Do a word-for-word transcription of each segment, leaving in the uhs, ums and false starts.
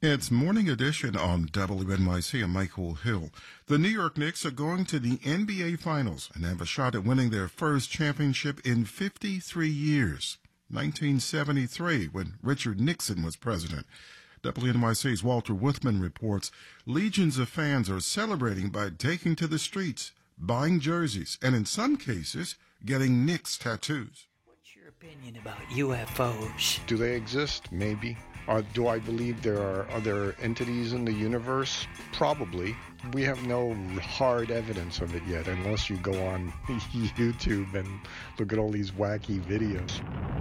It's Morning Edition on W N Y C. I'm Michael Hill. The New York Knicks are going to the N B A Finals and have a shot at winning their first championship in fifty-three years. nineteen seventy-three, when Richard Nixon was president. W N Y C's Walter Wuthman reports legions of fans are celebrating by taking to the streets, buying jerseys, and in some cases, getting Knicks tattoos. What's your opinion about U F Os? Do they exist? Maybe. Or do I believe there are other entities in the universe? Probably. We have no hard evidence of it yet, unless you go on YouTube and look at all these wacky videos.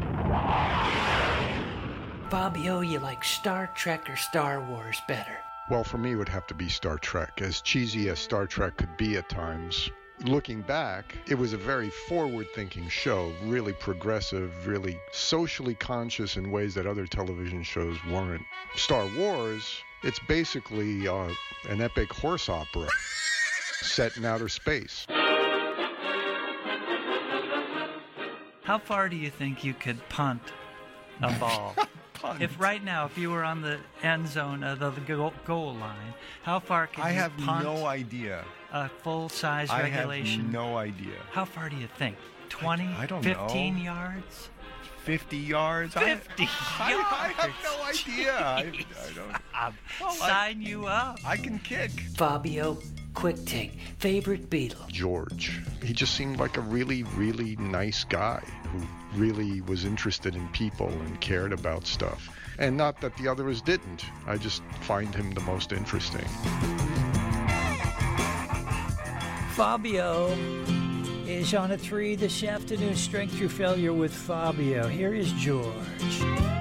Fabio, you like Star Trek or Star Wars better? Well, for me, it would have to be Star Trek. As cheesy as Star Trek could be at times, looking back, it was a very forward-thinking show, really progressive, really socially conscious in ways that other television shows weren't. Star Wars, it's basically uh, an epic horse opera set in outer space. How far do you think you could punt a ball? If right now, if you were on the end zone of the goal, goal line, how far could I you have punt no idea. a full-size I regulation? have no idea. How far do you think? twenty, I don't fifteen know. yards? fifty yards? fifty I, yards? I, I have no idea. I, I don't. I'll Well, sign I, you up. I can kick. Fabio, quick take. Favorite Beatle? George. He just seemed like a really, really nice guy who really was interested in people and cared about stuff. And not that the others didn't. I just find him the most interesting. Fabio is on a three this afternoon. Strength through failure with Fabio. Here is George.